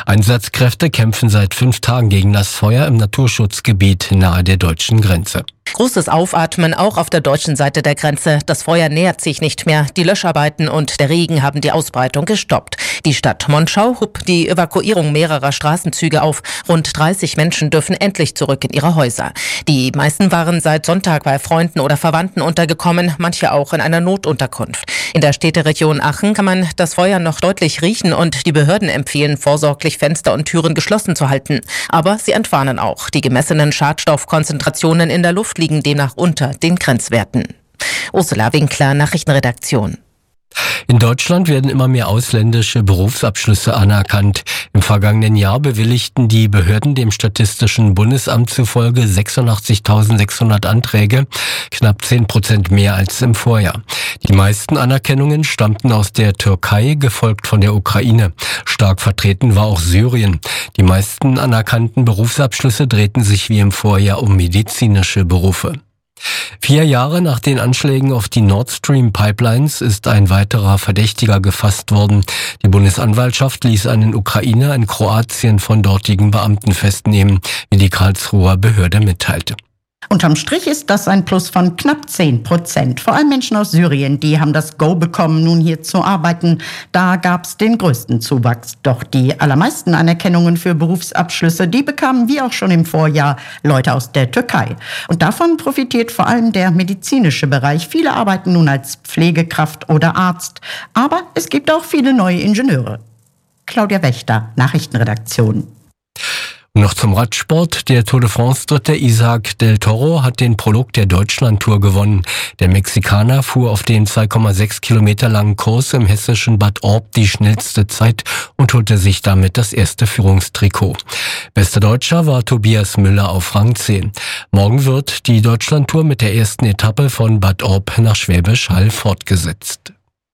Einsatzkräfte kämpfen seit 5 Tagen gegen das Feuer im Naturschutzgebiet nahe der deutschen Grenze. Großes Aufatmen auch auf der deutschen Seite der Grenze. Das Feuer nähert sich nicht mehr. Die Löscharbeiten und der Regen haben die Ausbreitung gestoppt. Die Stadt Monschau hob die Evakuierung mehrerer Straßenzüge auf. Rund 30 Menschen dürfen endlich zurück in ihre Häuser. Die meisten waren seit Sonntag bei Freunden oder Verwandten untergekommen, manche auch in einer Notunterkunft. In der Städteregion Aachen kann man das Feuer noch deutlich riechen und die Behörden empfehlen, vorsorglich Fenster und Türen geschlossen zu halten. Aber sie entwarnen auch. Die gemessenen Schadstoffkonzentrationen in der Luft liegen demnach unter den Grenzwerten. Ursula Winkler, Nachrichtenredaktion. In Deutschland werden immer mehr ausländische Berufsabschlüsse anerkannt. Im vergangenen Jahr bewilligten die Behörden dem Statistischen Bundesamt zufolge 86.600 Anträge, knapp 10% mehr als im Vorjahr. Die meisten Anerkennungen stammten aus der Türkei, gefolgt von der Ukraine. Stark vertreten war auch Syrien. Die meisten anerkannten Berufsabschlüsse drehten sich wie im Vorjahr um medizinische Berufe. 4 Jahre nach den Anschlägen auf die Nord Stream Pipelines ist ein weiterer Verdächtiger gefasst worden. Die Bundesanwaltschaft ließ einen Ukrainer in Kroatien von dortigen Beamten festnehmen, wie die Karlsruher Behörde mitteilte. Unterm Strich ist das ein Plus von knapp 10%. Vor allem Menschen aus Syrien, die haben das Go bekommen, nun hier zu arbeiten. Da gab's den größten Zuwachs. Doch die allermeisten Anerkennungen für Berufsabschlüsse, die bekamen wie auch schon im Vorjahr Leute aus der Türkei. Und davon profitiert vor allem der medizinische Bereich. Viele arbeiten nun als Pflegekraft oder Arzt. Aber es gibt auch viele neue Ingenieure. Claudia Wächter, Nachrichtenredaktion. Und noch zum Radsport. Der Tour de France-Dritte Isaac del Toro hat den Prolog der Deutschlandtour gewonnen. Der Mexikaner fuhr auf den 2,6 Kilometer langen Kurs im hessischen Bad Orb die schnellste Zeit und holte sich damit das erste Führungstrikot. Bester Deutscher war Tobias Müller auf Rang 10. Morgen wird die Deutschlandtour mit der ersten Etappe von Bad Orb nach Schwäbisch Hall fortgesetzt.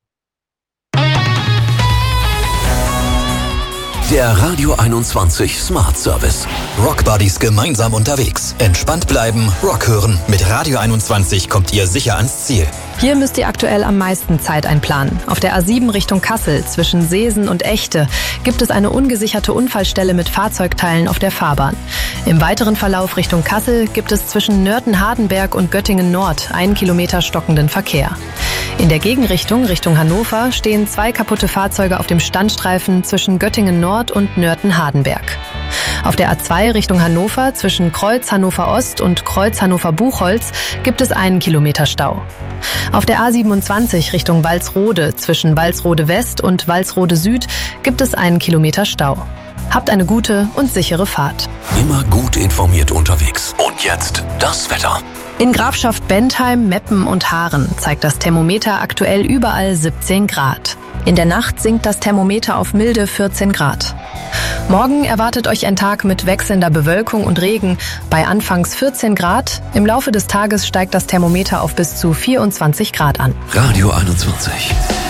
Der Radio 21 Smart Service. Rock Buddies gemeinsam unterwegs. Entspannt bleiben, Rock hören. Mit Radio 21 kommt ihr sicher ans Ziel. Hier müsst ihr aktuell am meisten Zeit einplanen. Auf der A7 Richtung Kassel zwischen Seesen und Echte gibt es eine ungesicherte Unfallstelle mit Fahrzeugteilen auf der Fahrbahn. Im weiteren Verlauf Richtung Kassel gibt es zwischen Nörten-Hardenberg und Göttingen Nord 1 Kilometer stockenden Verkehr. In der Gegenrichtung Richtung Hannover stehen 2 kaputte Fahrzeuge auf dem Standstreifen zwischen Göttingen Nord und Nörten-Hardenberg. Auf der A2 Richtung Hannover zwischen Kreuz Hannover Ost und Kreuz Hannover Buchholz gibt es 1 Kilometer Stau. Auf der A27 Richtung Walsrode zwischen Walsrode West und Walsrode Süd gibt es 1 Kilometer Stau. Habt eine gute und sichere Fahrt. Immer gut informiert unterwegs. Und jetzt das Wetter. In Grafschaft Bentheim, Meppen und Haaren zeigt das Thermometer aktuell überall 17 Grad. In der Nacht sinkt das Thermometer auf milde 14 Grad. Morgen erwartet euch ein Tag mit wechselnder Bewölkung und Regen bei anfangs 14 Grad. Im Laufe des Tages steigt das Thermometer auf bis zu 24 Grad an. Radio 21.